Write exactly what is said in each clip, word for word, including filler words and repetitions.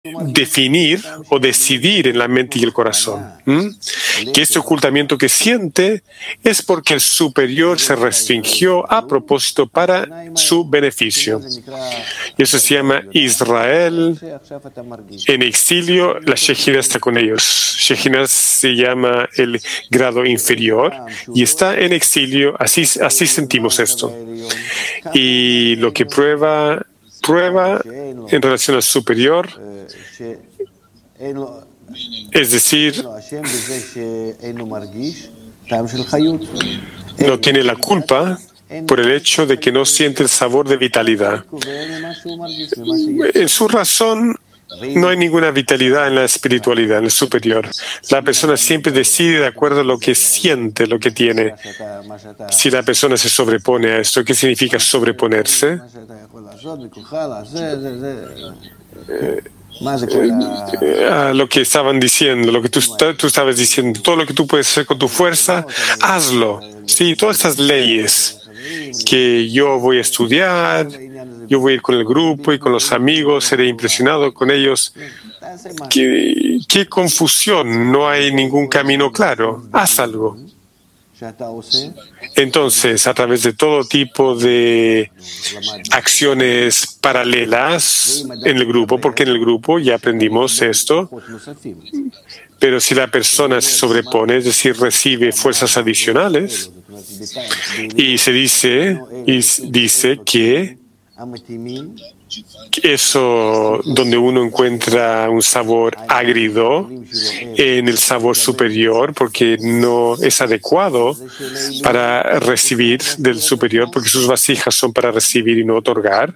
definir o decidir en la mente y el corazón. ¿Mm? Que este ocultamiento que siente es porque el superior se restringió a propósito para su beneficio. Y eso se llama Israel en exilio. La Shejina está con ellos. Shejina se llama el grado inferior y está en exilio. Así, así sentimos esto. Y lo que prueba prueba en relación al superior, es decir, no tiene la culpa por el hecho de que no siente el sabor de vitalidad. En su razón no hay ninguna vitalidad en la espiritualidad, en el superior. La persona siempre decide de acuerdo a lo que siente, lo que tiene. Si la persona se sobrepone a esto, ¿qué significa sobreponerse? A lo que estaban diciendo, lo que tú, tú estabas diciendo, todo lo que tú puedes hacer con tu fuerza, hazlo. Sí, todas estas leyes que yo voy a estudiar, yo voy a ir con el grupo y con los amigos, seré impresionado con ellos. ¿Qué, qué confusión? No hay ningún camino claro. Haz algo. Entonces, a través de todo tipo de acciones paralelas en el grupo, porque en el grupo ya aprendimos esto, pero si la persona se sobrepone, es decir, recibe fuerzas adicionales, y se dice, y dice que eso donde uno encuentra un sabor árido en el sabor superior, porque no es adecuado para recibir del superior, porque sus vasijas son para recibir y no otorgar.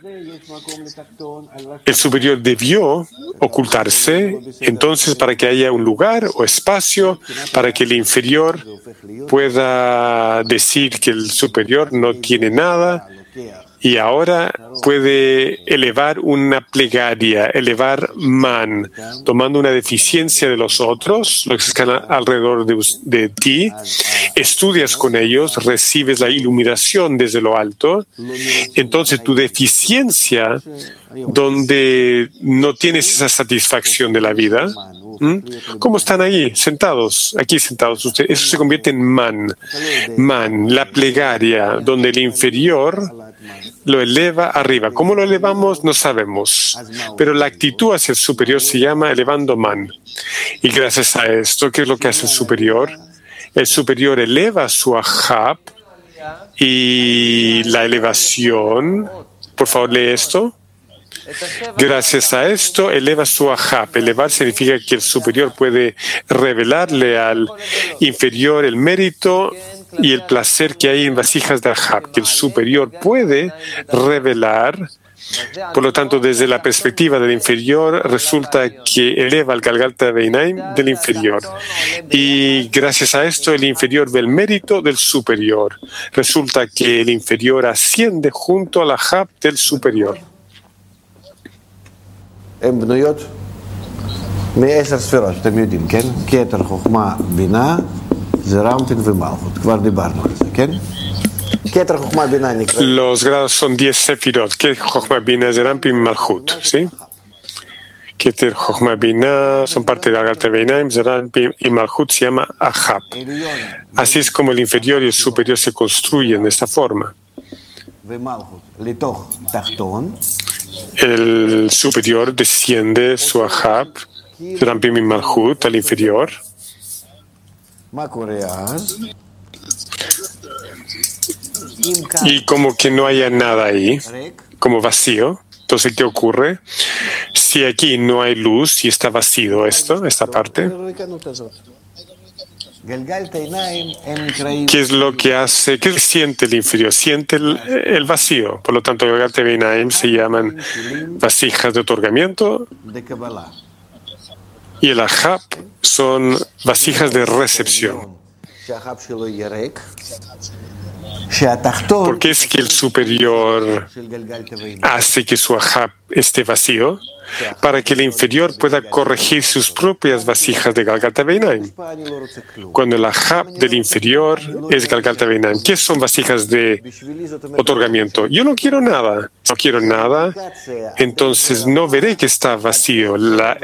El superior debió ocultarse, entonces, para que haya un lugar o espacio para que el inferior pueda decir que el superior no tiene nada y ahora puede elevar una plegaria, elevar man, tomando una deficiencia de los otros, los que están alrededor de, de ti, estudias con ellos, recibes la iluminación desde lo alto, entonces tu deficiencia, donde no tienes esa satisfacción de la vida, ¿Mm? ¿Cómo están ahí, sentados, aquí sentados ustedes? Eso se convierte en man, man, la plegaria, donde el inferior lo eleva arriba. ¿Cómo lo elevamos? No sabemos. Pero la actitud hacia el superior se llama elevando man. Y gracias a esto, ¿qué es lo que hace el superior? El superior eleva su ahab y la elevación. Por favor, lee esto. Gracias a esto, eleva su ahab. Elevar significa que el superior puede revelarle al inferior el mérito y el placer que hay en vasijas de ahab, que el superior puede revelar. Por lo tanto, desde la perspectiva del inferior, resulta que eleva el Galgalta Beinaim del inferior. Y gracias a esto, el inferior ve el mérito del superior. Resulta que el inferior asciende junto al ahab del superior. הן בנויות מעשר ספירות, אתם יודעים, כן? כתר, חוכמה, בינה, זה רמפין ומלכות. כבר דיברנו על זה, כן? כתר, חוכמה, בינה נקרא... Los grados son diez sefirot, que Jochma, Bina, Zerampim y Malchut, ¿sí? Keter, Jochma, Bina son parte de la Galta Beinaim, Zerampim y Malchut se llama Ahab. Así es como el inferior y el superior se construyen de esta forma. El superior desciende su ahab, Rampim y Malchut, al inferior. Y como que no haya nada ahí, como vacío. Entonces, ¿qué ocurre? Si aquí no hay luz y está vacío esto, esta parte, ¿qué es lo que hace? ¿Qué siente el inferior? Siente el, el vacío. Por lo tanto, el Galgalta Beinaim se llaman vasijas de otorgamiento y el ahab son vasijas de recepción. ¿Por qué es que el superior hace que su ajab esté vacío? Para que el inferior pueda corregir sus propias vasijas de Galgat Habeinaim. Cuando el ajab del inferior es Galgat Habeinaim, ¿qué son vasijas de otorgamiento? Yo no quiero nada, no quiero nada, entonces no veré que está vacío. La